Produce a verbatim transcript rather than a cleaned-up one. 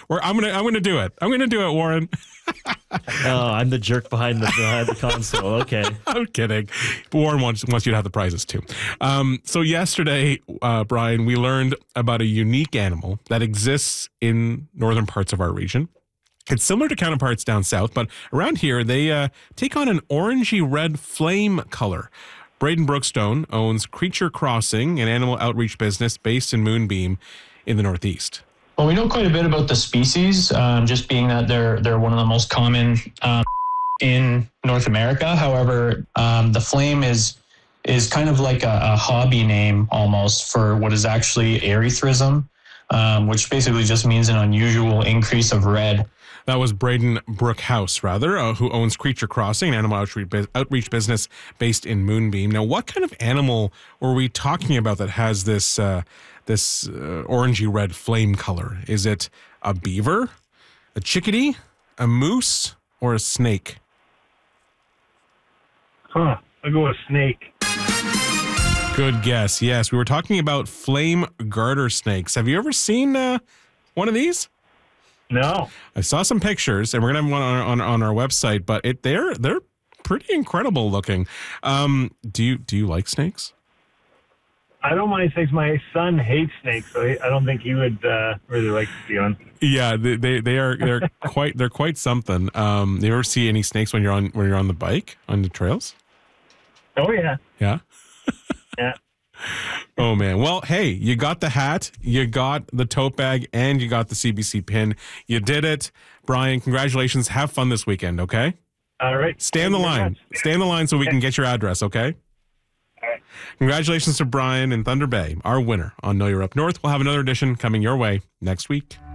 We're, I'm gonna I'm gonna do it. I'm gonna do it, Warren. Oh, I'm the jerk behind the behind the console. Okay. I'm kidding. Warren wants wants you to have the prizes too. Um, so yesterday, uh, Brian, we learned about a unique animal that exists in northern parts of our region. It's similar to counterparts down south, but around here they uh, take on an orangey red flame color. Braden Brookstone owns Creature Crossing, an animal outreach business based in Moonbeam in the Northeast. Well, we know quite a bit about the species, um, just being that they're they're one of the most common um, in North America. However, um, the flame is is kind of like a, a hobby name almost for what is actually erythrism, um, which basically just means an unusual increase of red. That was Braden Brookhouse, rather, uh, who owns Creature Crossing, an animal outreach, outreach business based in Moonbeam. Now, what kind of animal were we talking about that has this uh, this uh, orangey red flame color? Is it a beaver, a chickadee, a moose, or a snake? Huh. I'll go with snake. Good guess. Yes, we were talking about flame garter snakes. Have you ever seen uh, one of these? No. I saw some pictures, and we're gonna have one on, on, on our website. But it they're they're pretty incredible looking. Um, do you do you like snakes? I don't mind snakes. My son hates snakes, so I don't think he would uh, really like to see one. Yeah, they, they they are they're quite they're quite something. Um, you ever see any snakes when you're on when you're on the bike on the trails? Oh yeah. Yeah. Yeah. Oh man. Well, hey, you got the hat, you got the tote bag, and you got the C B C pin. You did it, Brian. Congratulations. Have fun this weekend. Okay. All right. Stay on the line. Stay on the line so we can get your address. Okay. All right. Congratulations to Brian in Thunder Bay, our winner on Know You're Up North. We'll have another edition coming your way next week.